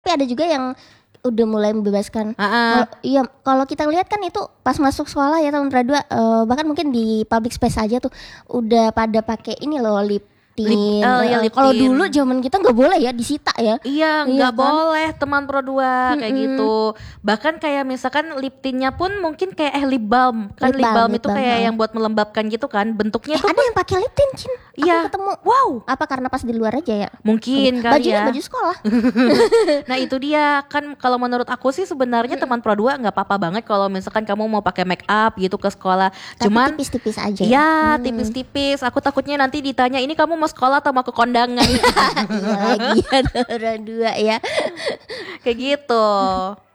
Tapi ada juga yang udah mulai membebaskan. Iya, kalau kita lihat kan itu pas masuk sekolah ya tahun Radua, bahkan mungkin di public space aja tuh udah pada pakai ini loh lip tint. Kalau dulu zaman kita nggak boleh ya, disita ya. Iya, nggak boleh teman Pro 2 kayak gitu. Bahkan kayak misalkan lip tintnya pun mungkin kayak lip balm. Kan lip balm itu kayak yang buat melembabkan gitu kan. Bentuknya tuh ada yang pakai lip tint, Cin. Iya. Aku ketemu. Wow. Apa karena pas di luar aja ya? Mungkin kali bajunya ya. Baju sekolah. Nah itu dia kan, kalau menurut aku sih sebenarnya teman Pro 2 nggak apa-apa banget kalau misalkan kamu mau pakai make up gitu ke sekolah. Tapi cuman tipis-tipis aja. Ya tipis-tipis. Aku takutnya nanti ditanya ini kamu mau sekolah atau mau ke kondangan. Iya lagi ada orang dua ya. Kayak gitu.